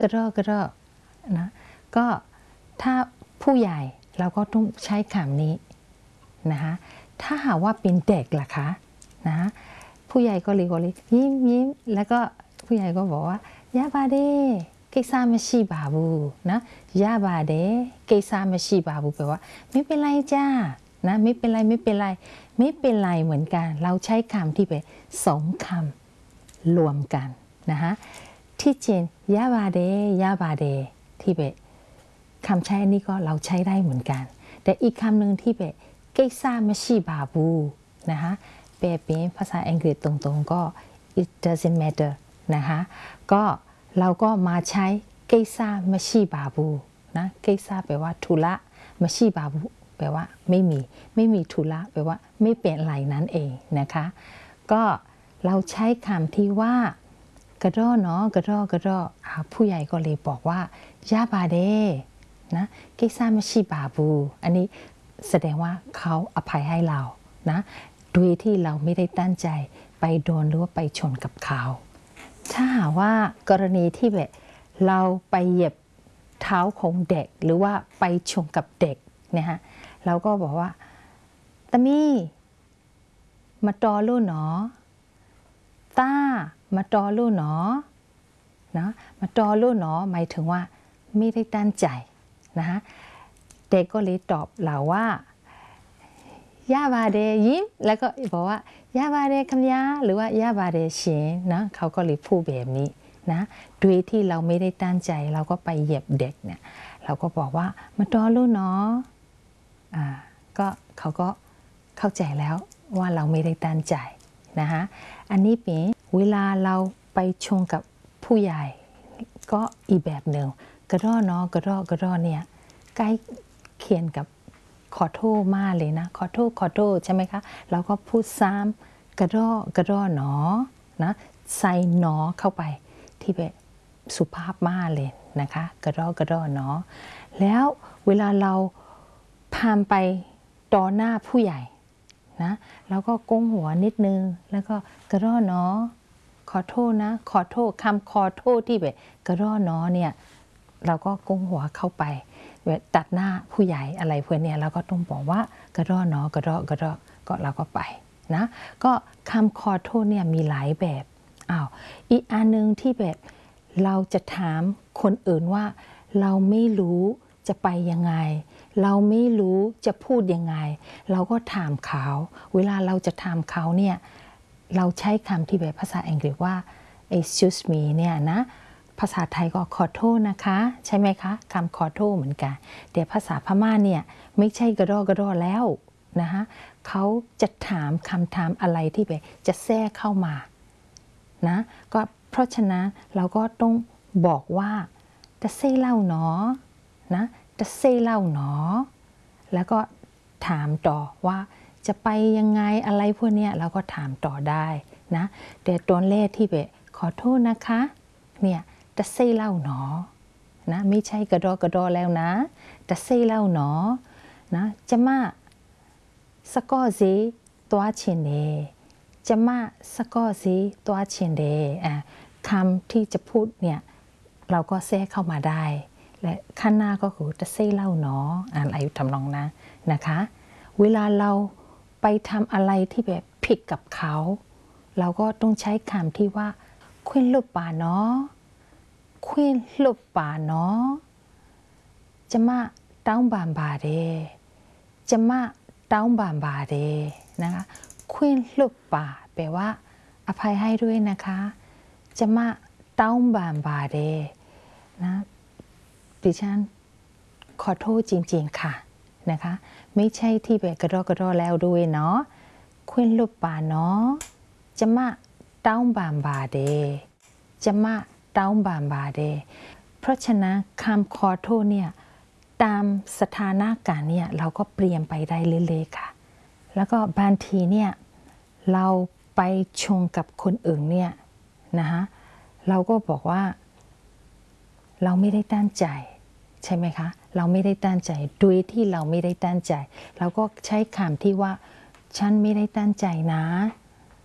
กระรอกกระรอกนะก็ถ้าผู้ใหญ่เราก็ต้องใช้คำนี้นะคะถ้าหากว่าเป็นเด็กล่ะคะนะผู้ใหญ่ก็เลยยิ้มแล้วก็ผู้ใหญ่ก็บอกว่ายาบาเดกิซาไม่ชีบาบูนะยาบาเดกิซาไม่ชีบาบูแปลว่าไม่เป็นไรจ้านะไม่เป็นไรเหมือนกันเราใช้คำที่เป็นสองคำรวมกันนะคะที่จริงยาบาเดที่เป็นคำใช้อันนี้ก็เราใช้ได้เหมือนกันแต่อีกคำหนึ่งที่เป็นกิซาไม่ชีบาบูนะคะแปลเป็นภาษาอังกฤษตรงๆก็ it doesn't matter นะคะก็เราก็มาใช้กิซาไม่ชีบาบูนะกิซาแปลว่าธุระไม่ชีบาบูแปลว่าไม่มีธุระแปลว่าไม่เป็นไรนั่นเองนะคะก็เราใช้คำที่ว่ากระรอกเนาะกระรอกผู้ใหญ่ก็เลยบอกว่ายาบาเดนะกิซาไม่ชีบาบูอันนี้แสดงว่าเขาอภัยให้เรานะโดยที่เราไม่ได้ตั้งใจไปโดนหรือว่าไปชนกับเขาถ้าหากว่ากรณีที่แบบเราไปเหยียบเท้าของเด็กหรือว่าไปชนกับเด็กเนี่ยฮะเราก็บอกว่าตามี่มาตอลูหนอต้ามาตอลูหนอนะมาตอลูหนอหมายถึงว่าไม่ได้ตั้งใจนะคะเด็กก็เลยตอบเราว่ายาบาเดยิ้มแล้วก็บอกว่ายาบาเดคำยาหรือว่ายาบาเดเฉียนะเขาก็เลยพูดแบบนี้นะโดยที่เราไม่ได้ตั้งใจเราก็ไปเหยียบเด็กเนี่ยเราก็บอกว่ามาตอลูเนาะก็เขาก็เข้าใจแล้วว่าเราไม่ได้ตั้งใจนะคะอันนี้เป็นเวลาเราไปชงกับผู้ใหญ่ก็อีกแบบหนึ่งกระรอกเนาะกระรอกเนี่ยใกล้เคียงกับขอโทษมากเลยนะขอโทษใช่ไหมคะเราก็พูดซ้ำกระรอกหนอนะใส่หนอเข้าไปที่แบบสุภาพมากเลยนะคะกระรอกหนอแล้วเวลาเราพามไปต่อหน้าผู้ใหญ่นะแล้วก็ก้มหัวนิดนึงแล้วก็กระรอกหนอขอโทษนะขอโทษคำขอโทษที่แบบกระรอกหนอเนี่ยเราก็ก้มหัวเข้าไปตัดหน้าผู้ใหญ่อะไรเพื่อนเนี่ยเราก็ต้องบอกว่ากระรอกเนาะกระรอกก็เราก็ไปนะก็คำขอโทษเนี่ยมีหลายแบบอีกอันนึงที่แบบเราจะถามคนอื่นว่าเราไม่รู้จะไปยังไงเราไม่รู้จะพูดยังไงเราก็ถามเขาเวลาเราจะถามเขาเนี่ยเราใช้คำที่แบบภาษาอังกฤษว่า excuse me เนี่ยนะภาษาไทยก็ขอโทษนะคะใช่ไหมคะคำขอโทษเหมือนกันแต่ภาษาพม่าเนี่ยไม่ใช่กระรอกแล้วนะคะเขาจะถามคำถามอะไรที่แบบจะแทรกเข้ามานะก็เพราะฉะนั้นเราก็ต้องบอกว่าจะเซ่เล่าเนาะนะจะเซ่เล่าเนาะแล้วก็ถามต่อว่าจะไปยังไงอะไรพวกนี้เราก็ถามต่อได้นะแต่ตอนแรกที่แบบขอโทษนะคะเนี่ยจะเซ่เล่าหนอนะไม่ใช่กระดอแล้วนะจะเซ่เล่าหนอนะจะมาสกอซีตัวเชนเดจะมาสกอซีตัวเชนเดคำที่จะพูดเนี่ยเราก็แทรกเข้ามาได้และข้างหน้าก็คือจะเซ่เล่าหนออะไรทำนองนั้นนะคะเวลาเราไปทำอะไรที่แบบผิดกับเขาเราก็ต้องใช้คำที่ว่าคุยลุบป่าเนาะคุยลุบป่าเนาะจะมาต้งบานบาเดจะมาต้งบานบาเดนะคะคุยลุบป่าแปลว่าอภัยให้ด้วยนะคะจะมาต้งบานบาเดนะดิฉันขอโทษจริงๆค่ะนะคะไม่ใช่ที่แบบกระรอกแล้วด้วยเนาะคุยลุบป่าเนาะจะมาต้งบานบาเดจะมาต้งบานบาเดเพราะฉะนั้นคำขอโทษเนี่ยตามสถานการณ์เนี่ยเราก็เปลี่ยนไปได้เรื่อยๆค่ะแล้วก็บางทีเนี่ยเราไปชงกับคนอื่นเนี่ยนะคะเราก็บอกว่าเราไม่ได้ตั้งใจใช่ไหมคะเราไม่ได้ตั้งใจโดยที่เราไม่ได้ตั้งใจเราก็ใช้คำที่ว่าฉันไม่ได้ตั้งใจนะ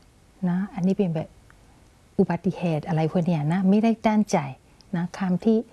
อันนี้เป็นแบบอุบัติเหตุอะไรพวกนี้นะไม่ได้ตั้งใจนะคำที่